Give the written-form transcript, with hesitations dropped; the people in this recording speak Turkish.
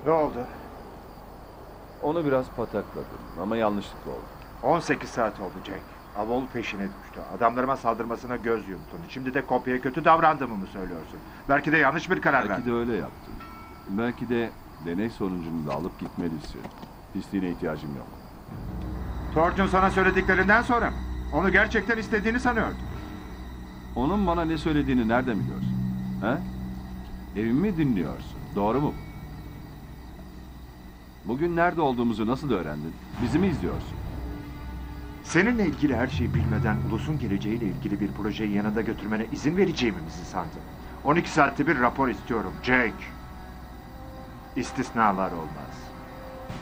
Ne oldu? Onu biraz patakladım ama yanlışlıkla oldu. 18 saat oldu Jack. Avol peşine düştü. Adamlarıma saldırmasına göz yumdun. Şimdi de kopyaya kötü davrandığımı mı söylüyorsun? Belki de yanlış bir karar Belki verdin. de öyle yaptım. Belki de deney sonucunu da alıp gitmelisin. Pisliğine ihtiyacım yok. Torch'un sana söylediklerinden sonra mı? Onu gerçekten istediğini sanıyordum. Onun bana ne söylediğini nereden biliyorsun? He? Evimi dinliyorsun. Doğru mu? Bugün nerede olduğumuzu nasıl öğrendin? Bizi mi izliyorsun? Seninle ilgili her şeyi bilmeden ulusun geleceğiyle ilgili bir projeyi yanında götürmene izin vereceğimi mi sandın? 12 saatte bir rapor istiyorum Jake. İstisnalar olmaz.